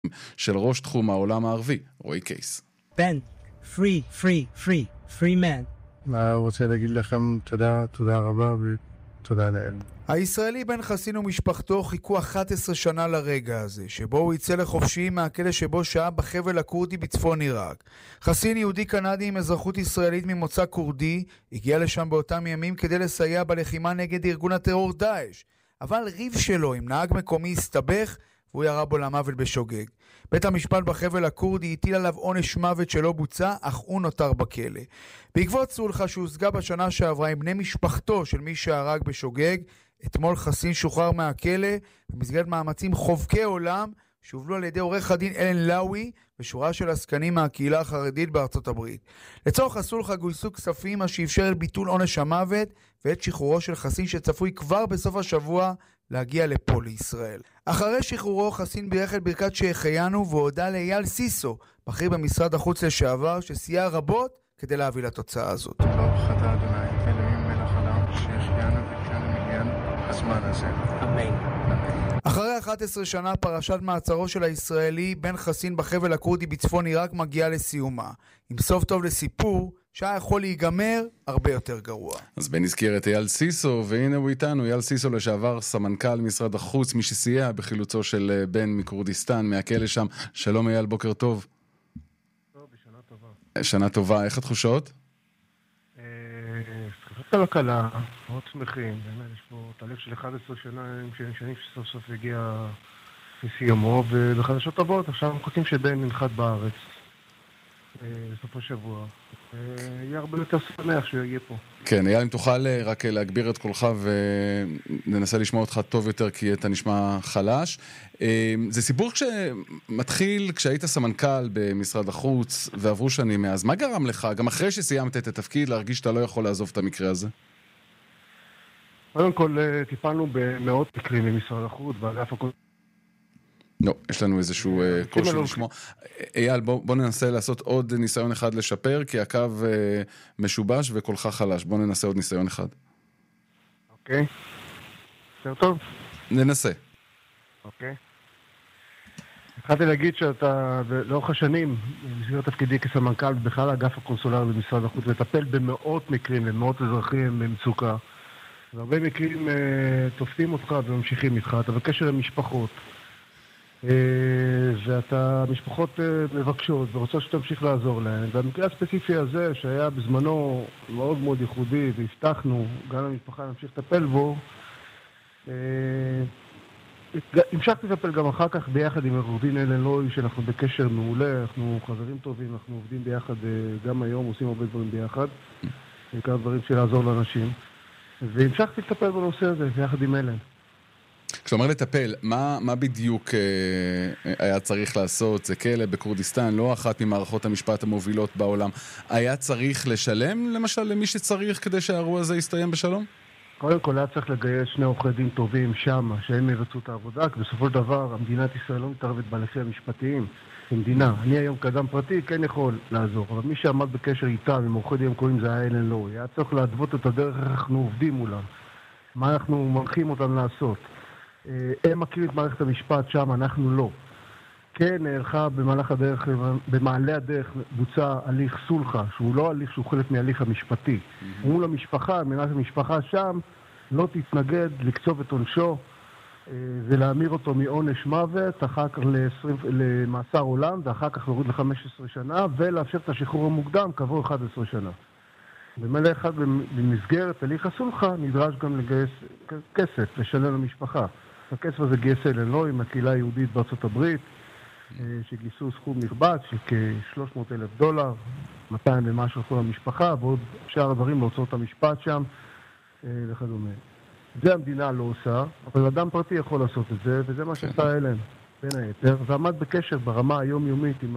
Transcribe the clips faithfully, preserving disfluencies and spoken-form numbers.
של ראש תחום העולם הערבי, רועי קייס. בן, free, free, free, free man. אני רוצה להגיד לכם תודה, תודה רבה ותודה לאל. הישראלי בן חסין ומשפחתו חיכו אחת עשרה שנה לרגע הזה, שבו הוא יצא לחופשי מהכלא שבו שהה בחבל הכורדי בצפון עיראק. חסין, יהודי קנדי עם אזרחות ישראלית ממוצא כורדי, הגיע לשם באותם ימים כדי לסייע בלחימה נגד ארגון הטרור דאעש. אבל ריב שלו עם נהג מקומי הסתבך, והוא ירה בו למוות בשוגג. בית המשפט בחבל הכורדי הטיל עליו עונש מוות שלא בוצע, אך הוא נותר בכלא. בעקבות סולחה שהושגה בשנה שעברה עם בני משפחתו של מי שהרג בשוגג, אתמול חסין שוחרר מהכלא במסגרת מאמצים חובקי עולם שהובלו על ידי עורך הדין אלן לאוי ושורה של עסקנים מהקהילה החרדית בארצות הברית. לצורך הסולחה גויסו כספים מה שאפשר ביטול עונש המוות ואת שחרורו של חסין שצפוי כבר בסוף השבוע להגיע לפה לישראל. אחרי שחרורו חסין בירך את ברכת שהחיינו והודה לאייל סיסו, בכיר במשרד החוץ לשעבר, שסייע רבות כדי להביא לתוצאה הזאת. ברוך אתה אדוני, אלוהים מלך העולם, שהחיינו וכן מגיע הזמן הזה. אמן. אחרי אחת עשרה שנה פרשת מעצרו של הישראלי בן חסין בחבל הכורדי בצפון עיראק מגיעה לסיומה. עם סוף טוב לסיפור שהיה יכול להיגמר הרבה יותר גרוע. אז בן הזכיר את אייל סיסו, והנה הוא איתנו, אייל סיסו לשעבר סמנכ"ל משרד החוץ, מי שסייע בחילוצו של בן מכורדיסטן, מהכלא שם. שלום אייל, בוקר טוב. טוב, שנה טובה. שנה טובה, איך התחושות? סליחה לקלה, מאוד שמחים, באמת, יש פה תהליך של אחת עשרה שנה, שנים שסוף סוף הגיע לסיומו, ובחדשות טובות, עכשיו מחכים שבן ננחת בארץ, בסוף השבוע. יהיה הרבה יותר שמח שהוא יגיע פה. כן, אייל, אם תוכל רק להגביר את קולך וננסה לשמוע אותך טוב יותר, כי אתה נשמע חלש. זה סיפור שמתחיל כשהיית סמנכ"ל במשרד החוץ, ועברו שנים מאז. מה גרם לך, גם אחרי שסיימת את התפקיד, להרגיש שאתה לא יכול לעזוב את המקרה הזה? קודם כל, טיפלנו במאות מקרים במשרד החוץ, באגף הכל... לא, יש לנו איזשהו קושי לשמוע. אייל, בוא, בוא ננסה לעשות עוד ניסיון אחד לשפר, כי הקו משובש וקולך חלש. בוא ננסה עוד ניסיון אחד. אוקיי. יותר טוב? ננסה. אוקיי. התחלתי להגיד שאתה, לאורך השנים, במסגרת תפקידי כסמנכ"ל, בכלל האגף הקונסולרי במשרד החוץ, לטפל במאות מקרים, במאות אזרחים במצוקה. והרבה מקרים תופסים אותך וממשיכים איתך. אתה בקשר למשפחות. ואתה, משפחות מבקשות ורוצות שתמשיך לעזור להן. והמקרה הספציפי הזה, שהיה בזמנו מאוד מאוד ייחודי, והבטחנו גם למשפחה להמשיך לטפל בו, המשכתי לטפל גם אחר כך ביחד עם עורך דין אלן לאוי, שאנחנו בקשר מעולה, אנחנו חברים טובים, אנחנו עובדים ביחד גם היום, עושים הרבה דברים ביחד, כמה דברים של לעזור לאנשים. והמשכתי לטפל בנושא הזה ביחד עם אלן. כשאומר לטפל, מה, מה בדיוק אה, היה צריך לעשות? זה כלא בכורדיסטן, לא אחת ממערכות המשפט המובילות בעולם. היה צריך לשלם, למשל, למי שצריך כדי שהאירוע הזה יסתיים בשלום? קודם כל היה צריך לגייס שני עורכי דין טובים שם, שהם יבצעו את העבודה, כי בסופו של דבר, המדינת ישראל לא מתערבת בהליכים המשפטיים. כמדינה, אני היום כאדם פרטי כן יכול לעזור, אבל מי שעמד בקשר איתם, עם עורכי דין קוראים זה היה אלן לאוי. היה צריך להדוות את הדרך איך אנחנו עובדים מולם, מה אנחנו מנחים אותם לעשות. הם מכירים את מערכת המשפט שם, אנחנו לא. כן, נערכה במהלך הדרך, במעלה הדרך בוצע הליך סולחה, שהוא לא הליך שהוא חלק מהליך המשפטי. Mm-hmm. מול המשפחה, מנת המשפחה שם, לא תתנגד לקצוב את עונשו ולהמיר אותו מעונש מוות, אחר כך למאסר עולם, ואחר כך להוריד ל-חמש עשרה שנה, ולאפשר את השחרור המוקדם כעבור אחת עשרה שנה. במילא אחד, במסגרת הליך הסולחה, נדרש גם לגייס כסף, לשלם למשפחה. הכסף הזה גייס אלן לאוי עם הקהילה היהודית בארצות הברית, שגייסו סכום נכבד של כ-שלוש מאות אלף דולר, מאתיים ומשהו הלכו למשפחה, ועוד שאר הדברים להוצאות המשפט שם, וכדומה. זה המדינה לא עושה, אבל אדם פרטי יכול לעשות את זה, וזה מה שעשה אלן, בין היתר, ועמד בקשר ברמה היומיומית עם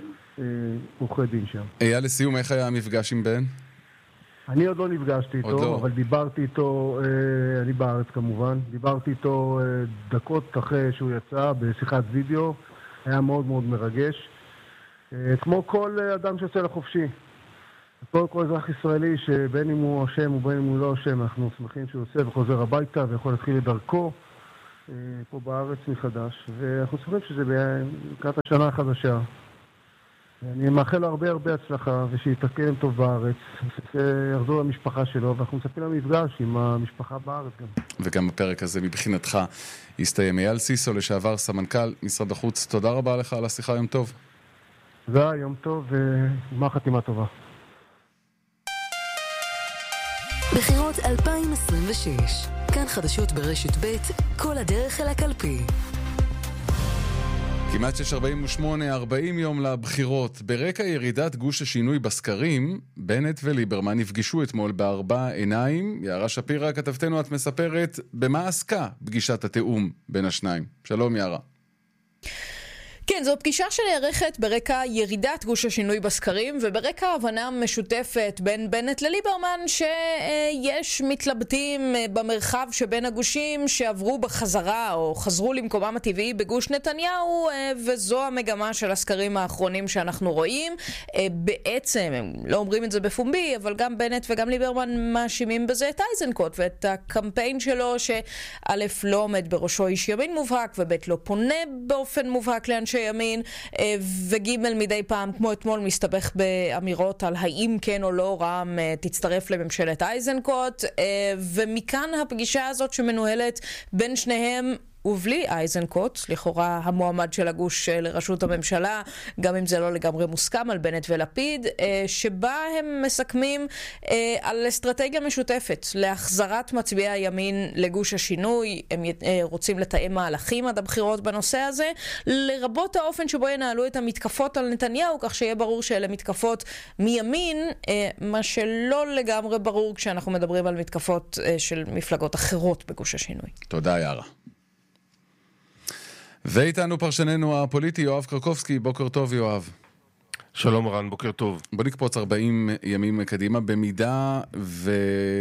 העורכי דין שם. אייל, לסיום, איך היה המפגש עם בן? אני עוד לא נפגשתי איתו, לא. אבל דיברתי איתו, אה, אני בארץ כמובן, דיברתי איתו אה, דקות אחרי שהוא יצא בשיחת וידאו, היה מאוד מאוד מרגש. אה, כמו כל אדם שיוצא לחופשי. כל, כל אזרח ישראלי שבין אם הוא אשם ובין אם הוא לא אשם, אנחנו שמחים שהוא יוצא וחוזר הביתה ויכול להתחיל לדרכו. פה בארץ מחדש, ואנחנו סופרים שזה לקראת השנה החדשה. אני מאחל לו הרבה הרבה הצלחה, ושיתקן טוב בארץ, שיחזור למשפחה שלו, ואנחנו מצפים למפגש עם המשפחה בארץ גם. וגם הפרק הזה מבחינתך יסתיים. אייל סיסו, לשעבר סמנכ"ל משרד החוץ, תודה רבה לך על השיחה, יום טוב. תודה, יום טוב, ומה חתימה טובה. בחירות אלפיים עשרים ושש, כאן חדשות ברשת ב', כל הדרך אל הקלפי. כמעט שש ארבעים ושמונה, ארבעים יום לבחירות. ברקע ירידת גוש השינוי בסקרים, בנט וליברמן נפגשו אתמול בארבע עיניים. יערה שפירא, כתבתנו, את מספרת במה עסקה פגישת התאום בין השניים. שלום יערה. כן, זו פגישה שנערכת ברקע ירידת גוש השינוי בסקרים, וברקע הבנה משותפת בין בנט לליברמן שיש מתלבטים במרחב שבין הגושים שעברו בחזרה או חזרו למקומם הטבעי בגוש נתניהו, וזו המגמה של הסקרים האחרונים שאנחנו רואים. בעצם, הם לא אומרים את זה בפומבי, אבל גם בנט וגם ליברמן מאשימים בזה את איזנקוט ואת הקמפיין שלו, שא' לא עומד בראשו איש ימין מובהק, וב' לא פונה באופן מובהק לאנשי ימין, וג' מדי פעם, כמו אתמול, מסתבך באמירות על האם כן או לא רע"מ תצטרף לממשלת איזנקוט, ומכאן הפגישה הזאת שמנוהלת בין שניהם ובלי איזנקוט, לכאורה המועמד של הגוש לראשות הממשלה, גם אם זה לא לגמרי מוסכם על בנט ולפיד, שבה הם מסכמים על אסטרטגיה משותפת להחזרת מצביעי הימין לגוש השינוי. הם רוצים לתאם מהלכים עד הבחירות בנושא הזה, לרבות האופן שבו ינהלו את המתקפות על נתניהו, כך שיהיה ברור שאלה מתקפות מימין, מה שלא לגמרי ברור כשאנחנו מדברים על מתקפות של מפלגות אחרות בגוש השינוי. תודה יערה. ואיתנו פרשננו הפוליטי יואב קרקובסקי. בוקר טוב יואב. שלום רן, בוקר טוב. בוא נקפוץ ארבעים ימים קדימה, במידה ו...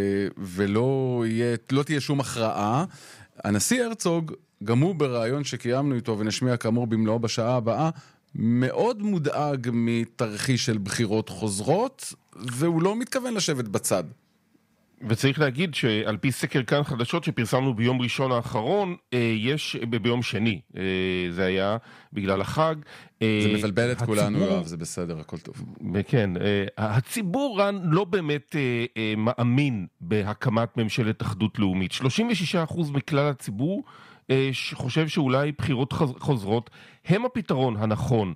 ולא יהיה, לא תהיה שום הכרעה. הנשיא הרצוג, גם הוא ברעיון שקיימנו איתו ונשמיע כאמור במלואו בשעה הבאה, מאוד מודאג מתרחיש של בחירות חוזרות, והוא לא מתכוון לשבת בצד. וצריך להגיד שעל פי סקר כאן חדשות שפרסמנו ביום ראשון האחרון, יש, ביום שני, זה היה בגלל החג. זה מבלבל את כולנו, יואב, זה בסדר, הכל טוב. כן, הציבור רן לא באמת מאמין בהקמת ממשלת אחדות לאומית. שלושים ושישה אחוז מכלל הציבור חושב שאולי בחירות חוזרות הם הפתרון הנכון.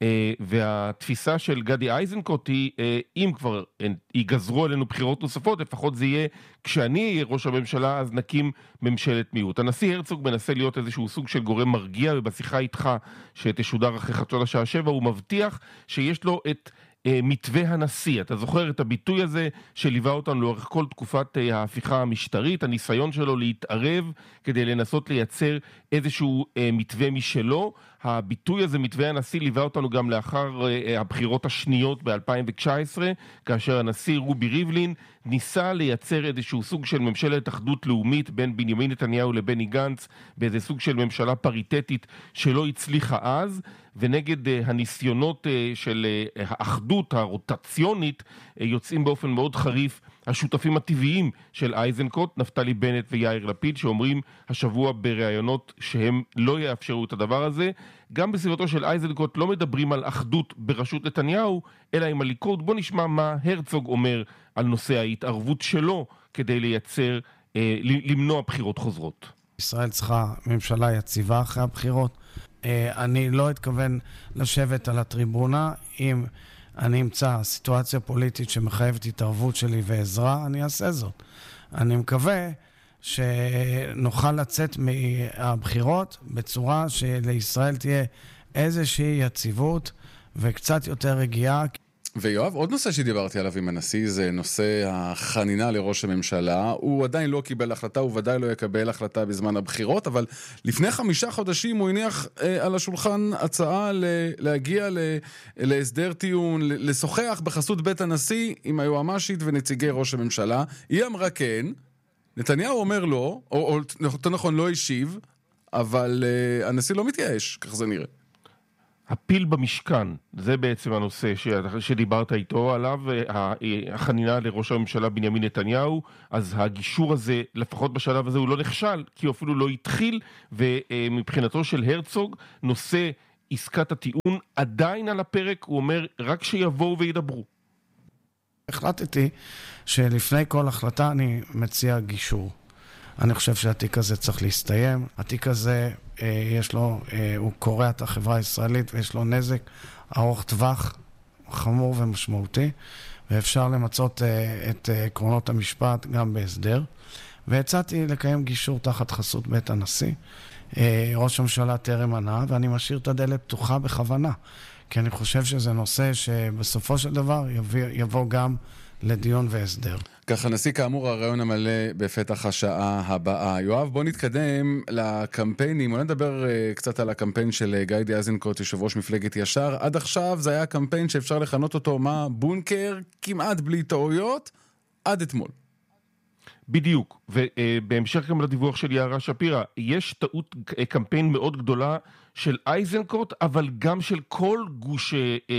והתפיסה של גדי איזנקוט היא, אם כבר ייגזרו עלינו בחירות נוספות, לפחות זה יהיה, כשאני אהיה ראש הממשלה, אז נקים ממשלת מיעוט. הנשיא הרצוג מנסה להיות איזשהו סוג של גורם מרגיע, ובשיחה איתך שתשודר אחרי חדשות השעה שבע, הוא מבטיח שיש לו את מתווה הנשיא. אתה זוכר את הביטוי הזה שליווה אותנו לאורך כל תקופת ההפיכה המשטרית, הניסיון שלו להתערב כדי לנסות לייצר איזשהו מתווה משלו. הביטוי הזה, מתווה הנשיא, ליווה אותנו גם לאחר הבחירות השניות ב-אלפיים תשע עשרה, כאשר הנשיא רובי ריבלין ניסה לייצר איזשהו סוג של ממשלת אחדות לאומית בין בנימין נתניהו לבני גנץ, באיזה סוג של ממשלה פריטטית שלא הצליחה אז, ונגד הניסיונות של האחדות הרוטציונית יוצאים באופן מאוד חריף השותפים הטבעיים של איזנקוט, נפתלי בנט ויאיר לפיד, שאומרים השבוע בראיונות שהם לא יאפשרו את הדבר הזה. גם בסביבתו של איזנקוט לא מדברים על אחדות בראשות נתניהו, אלא עם הליכוד. בוא נשמע מה הרצוג אומר על נושא ההתערבות שלו כדי לייצר, אה, למנוע בחירות חוזרות. ישראל צריכה ממשלה יציבה אחרי הבחירות. אה, אני לא אתכוון לשבת על הטריבונה. אם אני אמצא סיטואציה פוליטית שמחייבת התערבות שלי ועזרה, אני אעשה זאת. אני מקווה שנוכל לצאת מהבחירות בצורה שלישראל תהיה איזושהי יציבות וקצת יותר רגיעה. ויואב, עוד נושא שדיברתי עליו עם הנשיא, זה נושא החנינה לראש הממשלה. הוא עדיין לא קיבל החלטה, הוא ודאי לא יקבל החלטה בזמן הבחירות, אבל לפני חמישה חודשים הוא הניח אה, על השולחן הצעה ל- להגיע ל- להסדר טיעון, ל- לשוחח בחסות בית הנשיא עם היועמ"שית ונציגי ראש הממשלה. היא אמרה כן, נתניהו אומר לא, או, או יותר נכון לא השיב, אבל אה, הנשיא לא מתייאש, כך זה נראה. הפיל במשכן, זה בעצם הנושא שדיברת איתו עליו, החנינה לראש הממשלה בנימין נתניהו, אז הגישור הזה, לפחות בשלב הזה, הוא לא נכשל, כי הוא אפילו לא התחיל, ומבחינתו של הרצוג, נושא עסקת הטיעון עדיין על הפרק, הוא אומר, רק שיבואו וידברו. החלטתי שלפני כל החלטה אני מציע גישור. אני חושב שהתיק הזה צריך להסתיים. התיק הזה, אה, יש לו, אה, הוא קורע את החברה הישראלית ויש לו נזק ארוך טווח, חמור ומשמעותי, ואפשר למצות אה, את אה, עקרונות המשפט גם בהסדר. והצעתי לקיים גישור תחת חסות בית הנשיא. אה, ראש הממשלה טרם ענה, ואני משאיר את הדלת פתוחה בכוונה. כי אני חושב שזה נושא שבסופו של דבר יבוא, יבוא גם לדיון והסדר. ככה נשיא כאמור הרעיון המלא בפתח השעה הבאה. יואב, בוא נתקדם לקמפיינים. בוא נדבר uh, קצת על הקמפיין של גיידי איזנקוט, יושב ראש מפלגת ישר. עד עכשיו זה היה קמפיין שאפשר לכנות אותו מה? בונקר, כמעט בלי טעויות, עד אתמול. בדיוק, ובהמשך גם לדיווח של יערה שפירא, יש טעות קמפיין מאוד גדולה של איזנקוט, אבל גם של כל גוש,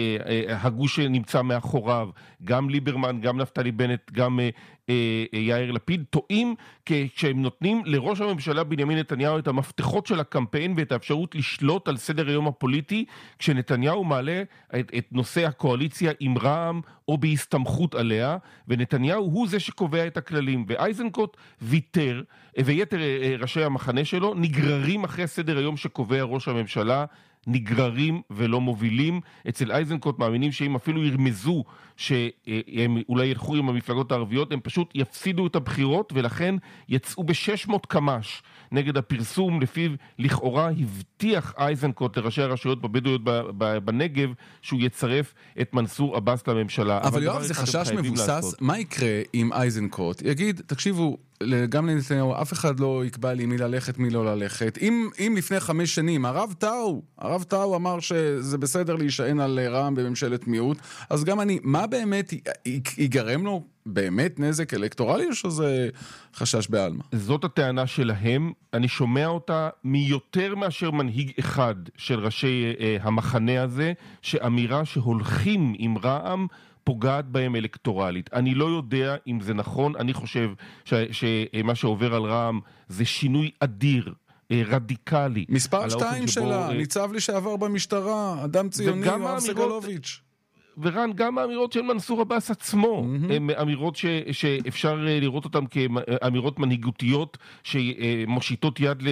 הגוש שנמצא מאחוריו, גם ליברמן, גם נפתלי בנט, גם יאיר לפיד, טועים כשהם נותנים לראש הממשלה בנימין נתניהו את המפתחות של הקמפיין ואת האפשרות לשלוט על סדר היום הפוליטי, כשנתניהו מעלה את, את נושא הקואליציה עם רע"מ או בהסתמכות עליה, ונתניהו הוא זה שקובע את הכללים, ואיזנקוט ויתר, ויתר ראשי המחנה שלו נגררים אחרי סדר היום שקובע ראש הממשלה, נגררים ולא מובילים. אצל איזנקוט מאמינים שאם אפילו ירמזו שהם אולי ילכו עם המפלגות הערביות, הם פשוט יפסידו את הבחירות, ולכן יצאו ב-שש מאות קמ"ש נגד הפרסום לפיו לכאורה הבטיח איזנקוט לראשי הרשויות בבדואיות בנגב שהוא יצרף את מנסור עבאס לממשלה. אבל, אבל יואב, זה חשש מבוסס. לעשות. מה יקרה אם איזנקוט יגיד, תקשיבו, גם לנתניהו, אף אחד לא יקבע לי מי ללכת, מי לא ללכת. אם, אם לפני חמש שנים, הרב טאו, הרב טאו אמר שזה בסדר להישען על רע"מ בממשלת מיעוט, אז גם אני, מה באמת ייגרם לו באמת נזק אלקטורלי, או שזה חשש בעלמא? זאת הטענה שלהם, אני שומע אותה מיותר מאשר מנהיג אחד של ראשי אה, המחנה הזה, שאמירה שהולכים עם רע"מ, פוגעת בהם אלקטורלית. אני לא יודע אם זה נכון, אני חושב ש, שמה שעובר על רע"מ זה שינוי אדיר, רדיקלי. מספר שתיים שלה, שבו... ניצב לשעבר במשטרה, אדם ציוני, יואב סגלוביץ'. ורן, גם האמירות של מנסור עבאס עצמו, mm-hmm. הן אמירות ש, שאפשר לראות אותן כאמירות מנהיגותיות, שמושיטות יד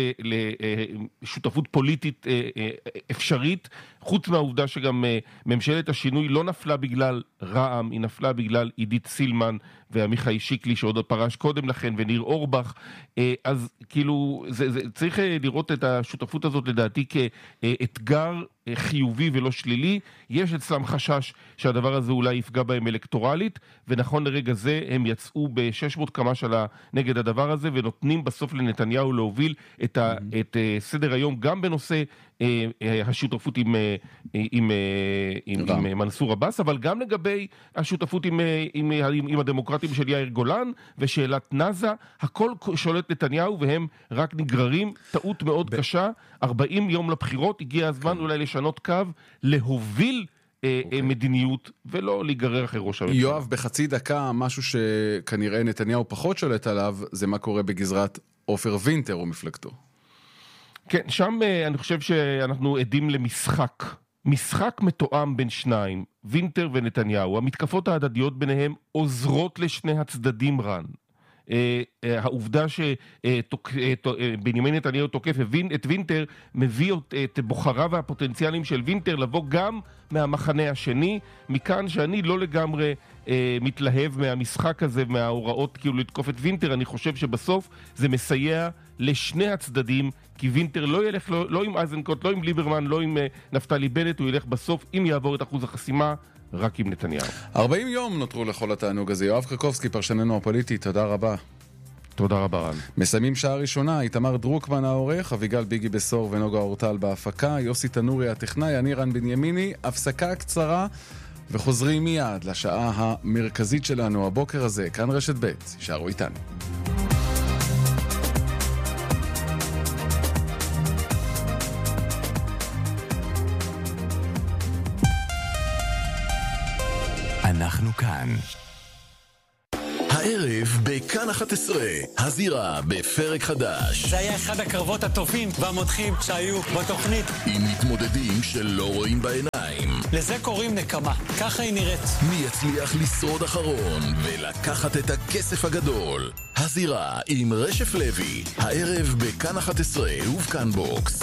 לשותפות פוליטית אפשרית, חוץ מהעובדה שגם ממשלת השינוי לא נפלה בגלל רע"מ, היא נפלה בגלל עידית סילמן ועמיחי שיקלי שעוד פרש קודם לכן, וניר אורבך. אז כאילו זה, זה, צריך לראות את השותפות הזאת לדעתי כאתגר חיובי ולא שלילי. יש אצלם חשש שהדבר הזה אולי יפגע בהם אלקטורלית, ונכון לרגע זה הם יצאו ב-שש מאות קמ"ש נגד הדבר הזה, ונותנים בסוף לנתניהו להוביל את, ה, את סדר היום גם בנושא השותפות עם, עם, עם, עם מנסור עבאס, אבל גם לגבי השותפות עם, עם, עם, עם הדמוקרטים של יאיר גולן ושאלת נזה, הכל שולט נתניהו והם רק נגררים. טעות מאוד ב- קשה. ארבעים יום לבחירות, הגיע הזמן אולי לשנות קו, להוביל okay. מדיניות ולא להיגרר אחרי ראש הממשלה. יואב, בחצי דקה, משהו שכנראה נתניהו פחות שולט עליו, זה מה קורה בגזרת עופר וינטר ומפלגתו. כן, שם אני חושב שאנחנו עדים למשחק. משחק מתואם בין שניים, וינטר ונתניהו. המתקפות ההדדיות ביניהם עוזרות לשני הצדדים, רן. העובדה שבנימין נתניהו תוקף את וינטר, מביא את בוחריו והפוטנציאלים של וינטר לבוא גם מהמחנה השני. מכאן שאני לא לגמרי מתלהב מהמשחק הזה, מההוראות כאילו לתקוף את וינטר. אני חושב שבסוף זה מסייע לשני הצדדים, כי וינטר לא ילך לא, לא עם איזנקוט, לא עם ליברמן, לא עם נפתלי בנט, הוא ילך בסוף, אם יעבור את אחוז החסימה, רק עם נתניהו. ארבעים יום נותרו לכל התענוג הזה. יואב קרקובסקי, פרשננו הפוליטי, תודה רבה. תודה רבה, רן. מסיימים שעה ראשונה, איתמר דרוקמן העורך, אביגל ביגי בסור ונוגה אורטל בהפקה, יוסי תנורי הטכנאי, אני רן בנימיני. הפסקה קצרה וחוזרים מיד לשעה המרכזית שלנו הבוקר הזה, כאן רשת ב', יישארו איתנו. אנחנו כאן. הערב בכאן אחת עשרה, הזירה בפרק חדש. זה היה אחד הקרבות הטובים והמותחים שהיו בתוכנית. עם מתמודדים שלא רואים בעיניים. לזה קוראים נקמה, ככה היא נראית. מי יצליח לשרוד אחרון ולקחת את הכסף הגדול? הזירה עם רשף לוי, הערב בכאן אחת עשרה ובכאן בוקס.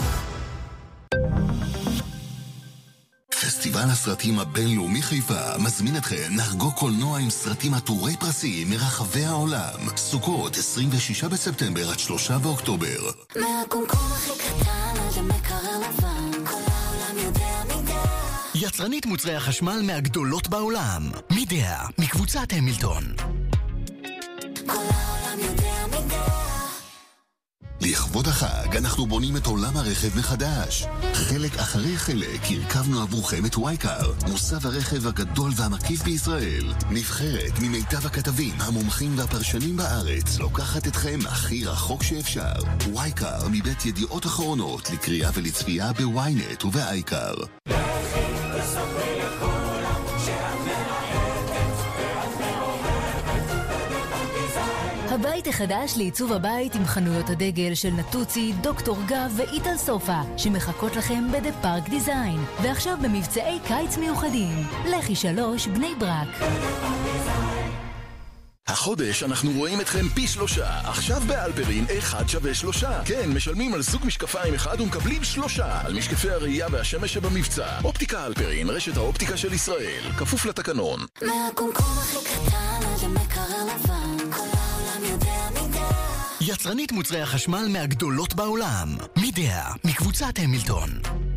פסטיבל הסרטים הבינלאומי חיפה מזמין אתכם לחגוג קולנוע עם סרטים עטורי פרסים מרחבי העולם. סוכות עשרים ושישה בספטמבר עד שלושה באוקטובר. מהקומקום הכי קטן עד המקרר לבן, כל העולם יודע מידע. יצרנית מוצרי החשמל מהגדולות בעולם, מידע, מקבוצת המילטון. כל העולם יודע מידע. לכבוד החג אנחנו בונים את עולם הרכב מחדש. חלק אחרי חלק הרכבנו עבורכם את וייקר, מוסב הרכב הגדול והמקיף בישראל. נבחרת ממיטב הכתבים, המומחים והפרשנים בארץ, לוקחת אתכם הכי רחוק שאפשר. וייקר מבית ידיעות אחרונות, לקריאה ולצפייה בוויינט ובאייקר. הבית החדש לעיצוב הבית עם חנויות הדגל של נטוצי, דוקטור גב ואיטל סופה שמחכות לכם בדה פארק דיזיין, ועכשיו במבצעי קיץ מיוחדים. לחי שלוש בני ברק. החודש אנחנו רואים אתכם פי שלושה. עכשיו באלפרין אחד שווה שלושה. כן, משלמים על סוג משקפיים אחד ומקבלים שלושה על משקפי הראייה והשמש שבמבצע. אופטיקה אלפרין, רשת האופטיקה של ישראל, כפוף לתקנון. מהקומקום הכי קטן עד המקרר לבן, כל העולם יודע מידע. יצרנית מוצרי החשמל מהגדולות בעולם, מידע, מקבוצת המילטון.